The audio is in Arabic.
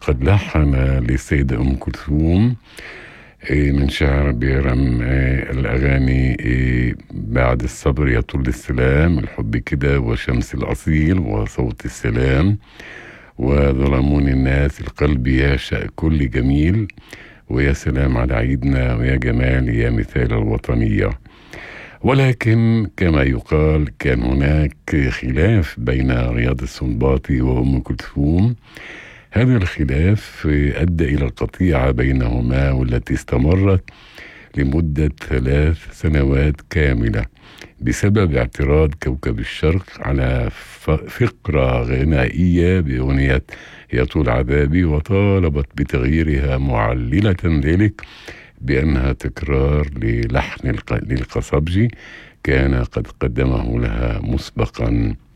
وقد لحن للسيدة أم كلثوم من شعر بيرم الأغاني بعد الصبر يطول السلام، الحب كده، وشمس الأصيل، وصوت السلام، وظلموني الناس، القلب يعشق كل جميل، ويا سلام على عيدنا، ويا جمال يا مثال الوطنية. ولكن كما يقال كان هناك خلاف بين رياض السنباطي وأم كلثوم. هذا الخلاف أدى إلى القطيعة بينهما، والتي استمرت لمدة 3 سنوات كاملة بسبب اعتراض كوكب الشرق على فقرة غنائية بأغنية يطول عذابي، وطالبت بتغييرها، معللة ذلك بأنها تكرار للحن للقصبجي كان قد قدمه لها مسبقا.